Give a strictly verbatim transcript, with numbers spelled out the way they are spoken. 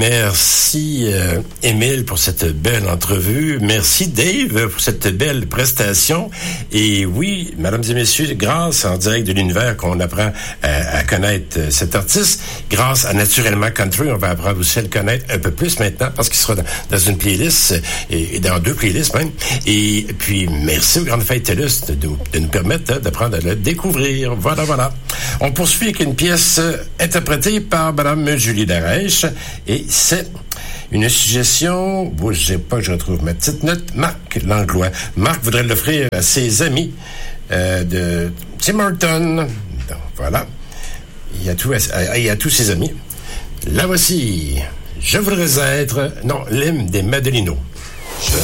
Merci, euh, Émile, pour cette belle entrevue. Merci, Dave, pour cette belle prestation. Et oui, mesdames et messieurs, grâce en direct de l'univers qu'on apprend à, à connaître euh, cet artiste, grâce à Naturellement Country, on va apprendre aussi à le connaître un peu plus maintenant parce qu'il sera dans, dans une playlist, euh, et, et dans deux playlists même. Et puis, merci aux Grandes Fêtes TELUS de, de, de nous permettre hein, d'apprendre à le découvrir. Voilà, voilà. On poursuit avec une pièce euh, interprétée par Mme Julie Darèche. Et c'est une suggestion, bougez pas que je retrouve ma petite note, Marc Langlois. Marc voudrait l'offrir à ses amis euh, de Tim Horton. Donc, voilà. Il y a tout, il y a tous ses amis. La voici. Je voudrais être, non, l'hymne des Madelinos.